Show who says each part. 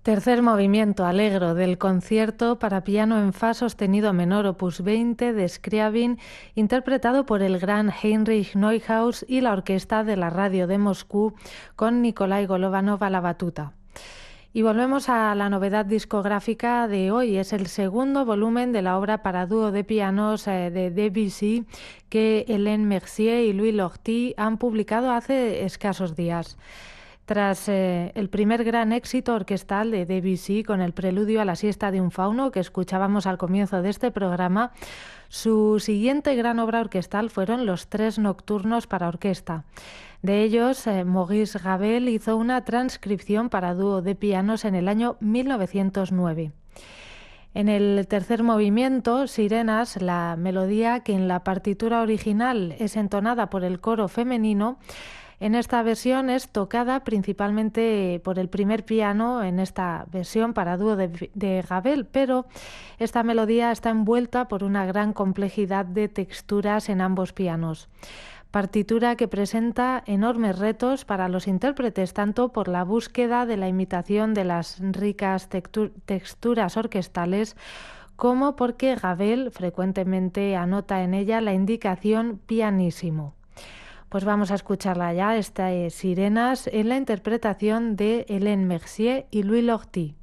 Speaker 1: Tercer movimiento Allegro del concierto para piano en fa sostenido menor opus 20 de Scriabin, interpretado por el gran Heinrich Neuhaus y la orquesta de la radio de Moscú con Nikolai Golovanov a la batuta. Y volvemos a la novedad discográfica de hoy. Es el segundo volumen de la obra para dúo de pianos de Debussy que Hélène Mercier y Louis Lortie han publicado hace escasos días. Tras el primer gran éxito orquestal de Debussy con el preludio a la siesta de un fauno que escuchábamos al comienzo de este programa, su siguiente gran obra orquestal fueron los 3 nocturnos para orquesta. De ellos, Maurice Ravel hizo una transcripción para dúo de pianos en el año 1909. En el tercer movimiento, Sirenas, la melodía que en la partitura original es entonada por el coro femenino, en esta versión es tocada principalmente por el primer piano en esta versión para dúo de Ravel, pero esta melodía está envuelta por una gran complejidad de texturas en ambos pianos. Partitura que presenta enormes retos para los intérpretes, tanto por la búsqueda de la imitación de las ricas texturas orquestales, como porque Ravel frecuentemente anota en ella la indicación pianissimo. Pues vamos a escucharla ya, esta es Sirenas, en la interpretación de Hélène Mercier y Louis Lortie.